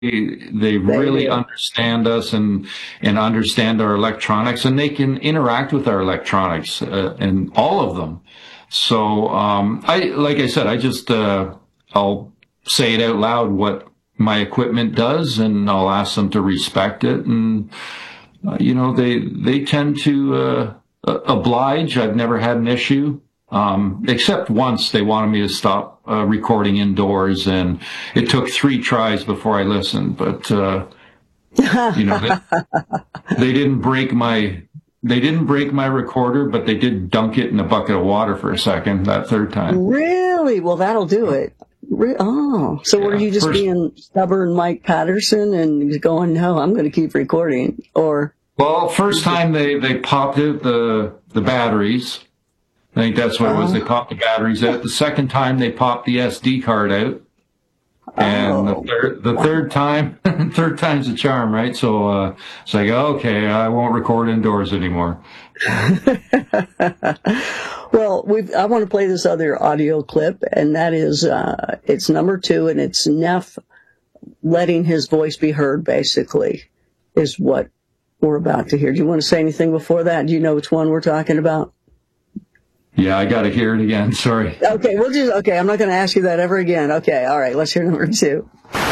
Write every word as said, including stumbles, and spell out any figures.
they really understand us and and understand our electronics, and they can interact with our electronics uh, and all of them. So um, I, like I said, I just uh, I'll say it out loud what my equipment does, and I'll ask them to respect it, and uh, you know they they tend to uh, oblige. I've never had an issue. Um, except once they wanted me to stop uh, recording indoors, and it took three tries before I listened. But uh, you know, they, they didn't break my they didn't break my recorder, but they did dunk it in a bucket of water for a second that third time. Really? Well, that'll do it. Re- oh, so yeah, were you just first, being stubborn, Mike Patterson, and going, "No, I'm going to keep recording"? Or well, first time they they popped out the the batteries. I think that's what it was. They popped the batteries out. The second time, they popped the S D card out. And oh. the third, the third time, third time's a charm, right? So, uh, it's like, okay, I won't record indoors anymore. Well, we've, I want to play this other audio clip, and that is, uh, it's number two, and it's Neff letting his voice be heard, basically, is what we're about to hear. Do you want to say anything before that? Do you know which one we're talking about? Yeah, I got to hear it again. Sorry. Okay, we'll just, okay, I'm not going to ask you that ever again. Okay, all right, let's hear number two.